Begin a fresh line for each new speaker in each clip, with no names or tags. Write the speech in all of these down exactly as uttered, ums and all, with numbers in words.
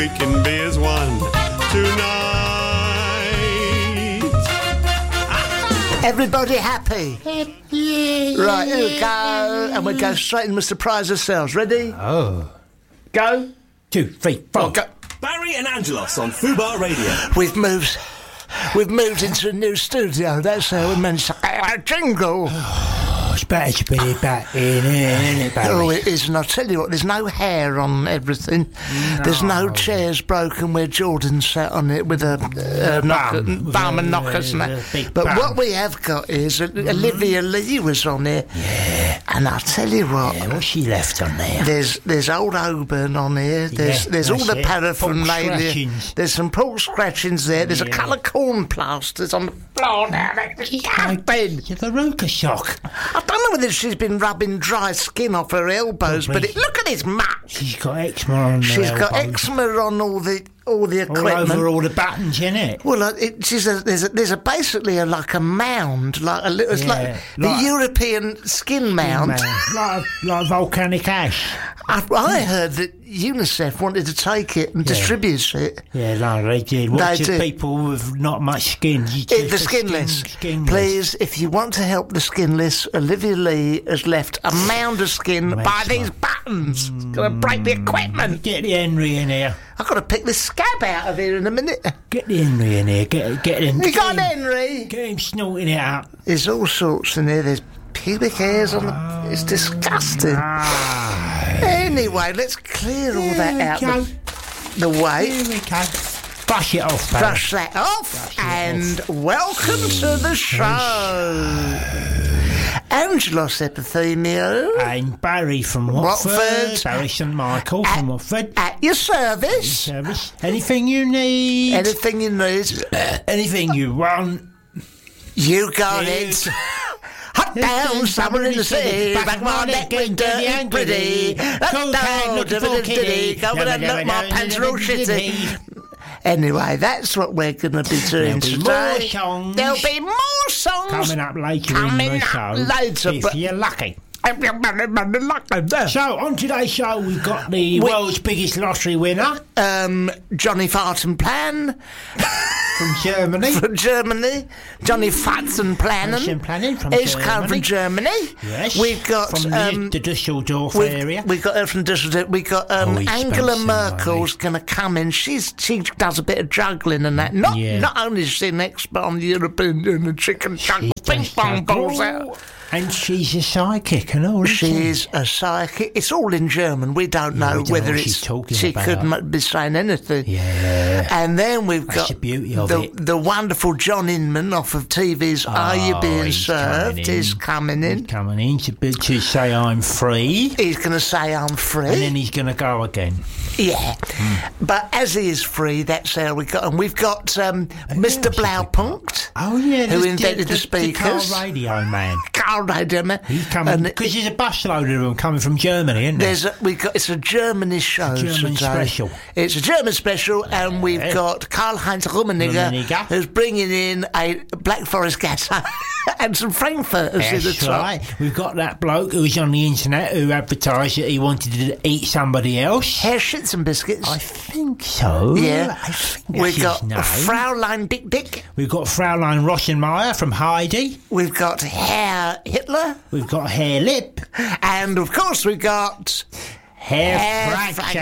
can be as one tonight.
Everybody happy? Happy. Right, here we go. And we go straight in with surprise ourselves. Ready?
Oh.
Go.
Two, three, four.
Oh, go.
Barry and Angelos on Fubar Radio.
We've moved. We've moved into a new studio. That's how we managed to get a jingle.
Oh, it's better to put it back in, isn't it, Barry?
Oh, it is, and I'll tell you what, there's no hair on everything. No. There's no chairs broken where Jordan sat on it with a, a knocker,
bum,
bum and knockers and that. But
bum.
what we have got is uh, Olivia Lee was on here.
Yeah.
And I'll tell you what.
Yeah, what's she left on there?
There's there's old Auburn on here. There's
Yeah,
there's all the
it.
paraphernalia. There's some pork scratchings there. There's
Yeah.
a couple of corn plasters on the floor down there.
The Veruca shock.
I don't know whether she's been rubbing dry skin off her elbows,
Probably.
but it, look at his mutt.
She's got eczema on her
She's got
elbows.
eczema on all the all the
All
equipment.
over all the buttons, innit?
Well, uh, it, she's a, there's a, there's a basically a, like a mound, like a little, it's
Yeah,
like, the
like-
European skin mound.
like, like volcanic ash.
I, I heard that UNICEF wanted to take it and
Yeah.
distribute it.
Yeah, like they did. What's
They
the
did.
people with not much skin? You
It,
just
the
a
skinless.
Skin, skinless.
Please, if you want to help the skinless, Olivia Lee has left a mound of skin
Makes
by
one.
these buttons. It's going to break the equipment.
Get the Henry in here.
I've got to pick this scab out of here in a minute.
Get the Henry in here. Get, get him.
You
get
got
him,
Henry?
Get him snorting it out.
There's all sorts in here. There's pubic hairs on the... It's disgusting.
Ah.
Anyway, let's clear all that out
Here we
the, the way.
Here we go. Brush it off, Barry.
Brush that off.
Brush it
and welcome to the show. Angelos Epithemio.
And Barry from Watford.
Watford.
Barry Saint Michael
At-
from Watford.
At your service.
Service. Anything you need.
Anything you need.
Anything you want.
You got
Yes.
it. Hot down, summer in the city. Back my neck getting dirty and pretty.
Cool cat, looking for kitty.
Go with that look, my pants are all shitty. Anyway, that's what we're going to be doing
There'll be
today.
more songs.
There'll be more songs
Coming up later
coming
in the
up
show.
later,
if
but-
you're lucky.
So,
So, on today's show, we've got the world's biggest lottery winner
um, Johnny Farton Plan
from Germany.
from Germany. Johnny Farton Planen.
Farton Planen from
He's come from
Germany.
Germany.
Yes.
We've got
from the,
um,
the Dusseldorf
We've,
area.
we've got her from Düsseldorf. We've got um,
Oh,
Angela
expensive,
Merkel's going to come in. She's she does a bit of juggling and that. Not
Yeah.
not only is she an expert on the European Union chicken chunk
She
ping
does
pong
juggle.
balls out.
And she's a psychic and all, isn't she?
She's a psychic. It's all in German. We don't know
we don't
whether
know what
it's.
she's talking
she
about.
could m- be saying anything.
Yeah.
And then we've
That's
got
the beauty of
the,
it.
the wonderful John Inman off of T V's Are You
Oh,
Being
he's
Served?
coming in.
He's coming in.
He's coming in to, be- to say I'm free,
He's going to say I'm free.
and then he's going to go again.
Yeah, but as he is free, that's how we got. And we've got um, Mister Blaupunkt,
Oh, yeah.
who
the-
invented the,
the,
speakers.
The car radio man.
Carl Rademer.
He's coming,
And
because there's a busload of them coming from Germany, isn't there?
there's a, we got it's a Germany show
German
today.
special.
It's a German special, and we've
Yeah.
got Karl-Heinz Rummenigge,
Rummenigge.
who's bringing in a Black Forest Gatter and some Frankfurters in the
That's
top.
right. We've got that bloke who was on the internet who advertised that he wanted to eat somebody else.
Hair shits and biscuits.
I think so.
yeah,
I think that's
we've
his
got
name.
Fraulein Dick Dick.
We've got Fraulein Rossenmeyer from Heidi.
We've got Herr Hitler.
We've got Hair Lip.
And of course we got
Hair,
Hair
Fracture.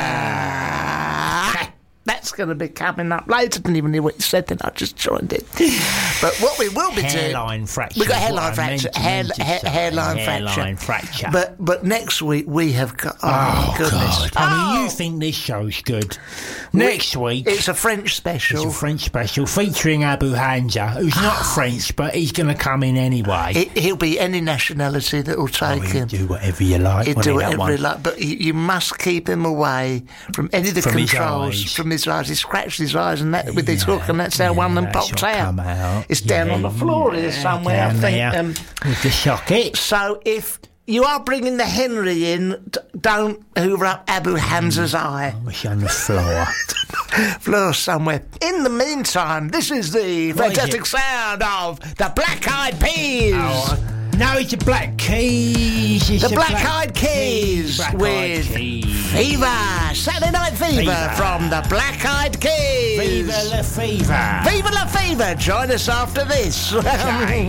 Fracture. That's going to be coming up later. Didn't even hear what you said then. I just joined it. But what we will be doing,
Hairline fracture.
we've got
is what
hairline
I
fracture,
meant to-
hair,
meant to
hair,
say.
hairline,
Hairline
fracture.
fracture.
But but next week we have got. Oh,
Oh,
my goodness!
God. I mean,
Oh,
you think this show's good. Next week,
it's a French special.
it's a French special featuring Abu Hamza, who's not French, but he's going to come in anyway.
It, he'll be any nationality that will
Oh,
take
he'll
him.
do whatever you like.
He'd
won't
do
he, that
whatever he
one?
like, but you, you must keep him away from any of the
From his
controls,
eyes.
from his eyes. He scratched his eyes and that with his
Yeah,
hook, and that's how
yeah,
one of them
that's
popped
what
out.
come out.
It's down
Yeah,
on the floor here
yeah,
somewhere, I
down
think.
there.
Um,
With the socket.
so if you are bringing the Henry in, d- don't hoover up Abu Hamza's eye.
It's on the floor.
Floor somewhere. In the meantime, this is the
What is
fantastic
it?
sound of the Black Eyed Peas.
Oh, Now it's the Black Keys. It's
The Black Eyed Keys
Black-Eyed
with
Keys.
Fever. Saturday Night Fever,
Fever.
from the Black Eyed Keys.
Viva la Fever.
Viva la Fever. Join us after this.
Okay.